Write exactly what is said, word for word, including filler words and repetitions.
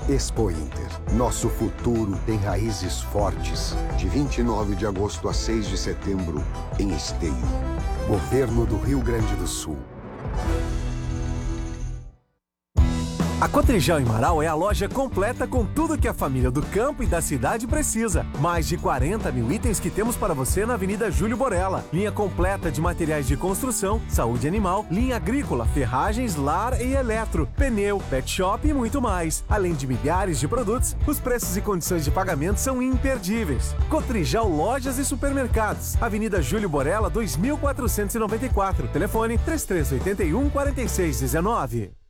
Expo Inter. Nosso futuro tem raízes fortes. De vinte e nove de agosto a seis de setembro, em Esteio. Governo do Rio Grande do Sul. A Cotrijal em Marau é a loja completa com tudo que a família do campo e da cidade precisa. Mais de quarenta mil itens que temos para você na Avenida Júlio Borella. Linha completa de materiais de construção, saúde animal, linha agrícola, ferragens, lar e eletro, pneu, pet shop e muito mais. Além de milhares de produtos, os preços e condições de pagamento são imperdíveis. Cotrijal Lojas e Supermercados. Avenida Júlio Borella, dois mil quatrocentos e noventa e quatro. Telefone três três oito um, quatro seis um nove.